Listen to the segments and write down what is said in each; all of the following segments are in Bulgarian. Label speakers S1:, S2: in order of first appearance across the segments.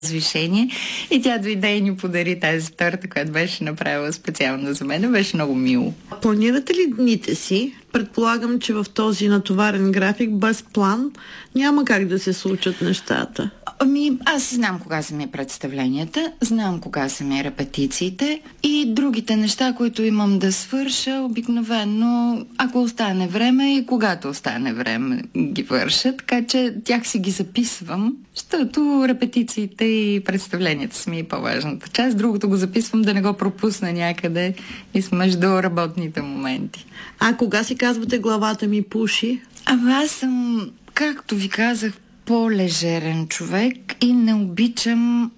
S1: Звишение. И тя дойде и ни подари тази торта, която беше направила специално за мен. Беше много мило.
S2: Планирате ли дните си? Предполагам, че в този натоварен график без план няма как да се случат нещата.
S1: Аз знам кога са ми представленията, знам кога са ми репетициите и другите неща, които имам да свърша, обикновено, ако остане време и когато остане време, ги върша, така че тях си ги записвам, защото репетициите и представленията са ми и по-важната част. Другото го записвам да не го пропусна някъде и между работните моменти.
S2: А кога си казвате главата ми пуши?
S1: Аз съм, както ви казах, по-лежерен човек и не обичам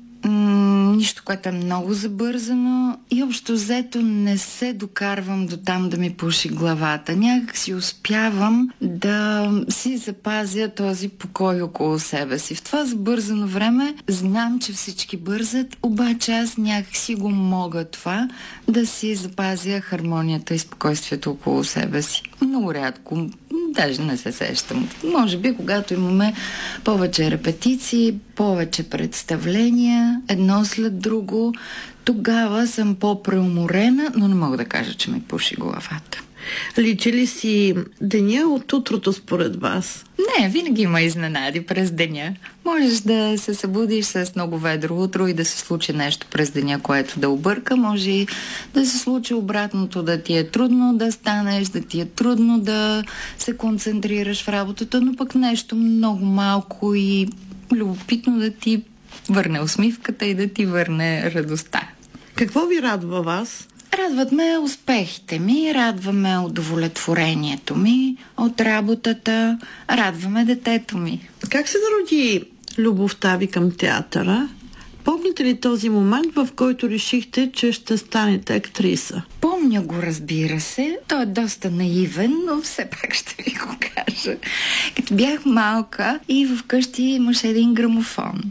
S1: нищо, което е много забързано и общо взето не се докарвам до там да ми пуши главата. Някак си успявам да си запазя този покой около себе си. В това забързано време знам, че всички бързат, обаче аз някак си го мога това да си запазя хармонията и спокойствието около себе си. Много рядко, даже не се сещам. Може би, когато имаме повече репетиции, повече представления, едно след друго, тогава съм по-преуморена, но не мога да кажа, че ми пуши главата.
S2: Личи ли си деня от утрото според вас?
S1: Не, винаги има изненади през деня. Можеш да се събудиш с много ведро утро и да се случи нещо през деня, което да обърка. Може и да се случи обратното, да ти е трудно да станеш, да ти е трудно да се концентрираш в работата, но пък нещо много малко и любопитно да ти върне усмивката и да ти върне радостта.
S2: Какво ви радва вас?
S1: Радват ме успехите ми, радваме удовлетворението ми от работата, радваме детето ми.
S2: Как се зароди любовта ви към театъра? Помните ли този момент, в който решихте, че ще станете актриса?
S1: Помня го, разбира се. Той е доста наивен, но все пак ще ви го кажа. Като бях малка и вкъщи имаше един грамофон.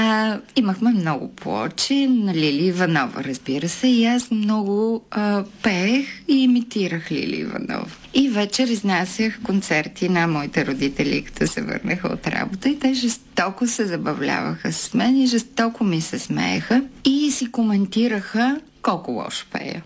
S1: Имахме много плочи на Лили Иванова, разбира се, и аз много пеех и имитирах Лили Иванова. И вечер изнасях концерти на моите родители, като се върнаха от работа, и те жестоко се забавляваха с мен и жестоко ми се смееха и си коментираха колко лошо пея.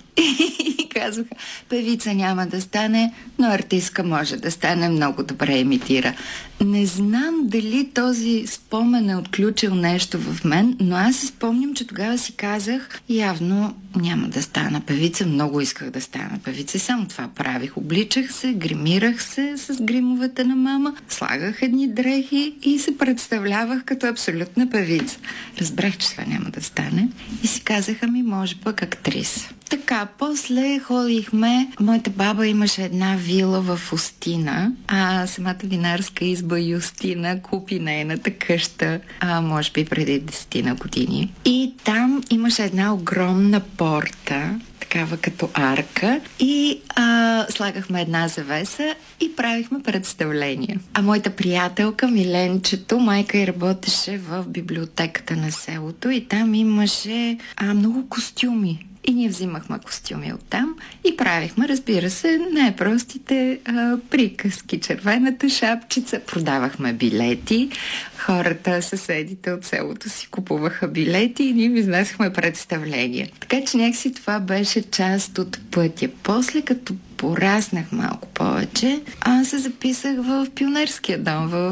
S1: И казваха, певица няма да стане, но артистка може да стане, много добре имитира. Не знам дали този спомен е отключил нещо в мен, но аз си спомням, че тогава си казах, явно няма да стана певица, много исках да стана певица. Само това правих. Обличах се, гримирах се с гримовете на мама, слагах едни дрехи и се представлявах като абсолютна певица. Разбрах, че това няма да стане и си казах, може пък актриса. Така, после ходихме, моята баба имаше една вила в Устина, а самата винарска изба Юстина купи нейната къща, може би преди 10 години. И там имаше една огромна порта, такава като арка, и слагахме една завеса и правихме представления. А моята приятелка Миленчето, майка й работеше в библиотеката на селото и там имаше много костюми. И ние взимахме костюми оттам и правихме, разбира се, най-простите приказки. Червената шапчица, продавахме билети, хората, съседите от селото си купуваха билети и ние изнасяхме представления. Така че някакси това беше част от пътя. После, като пораснах малко повече, се записах в Пионерския дом, в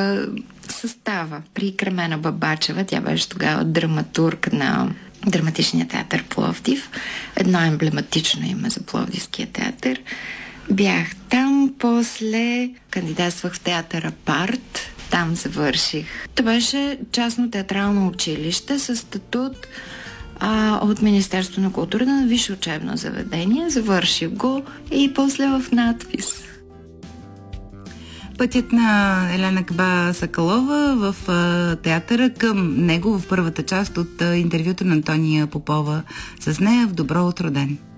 S1: състава при Кремена Бабачева. Тя беше тогава драматург на Драматичния театър Пловдив. Едно емблематично име за Пловдивския театър. Бях там, после кандидатствах в театъра Парт. Там завърших. Това беше частно театрално училище със статут от Министерство на културата на висше учебно заведение. Завърших го и после в надпис.
S3: Пътят на Елена Каба-Сакалова в театъра към него в първата част от интервюто на Антония Попова с нея в Добро утро ден.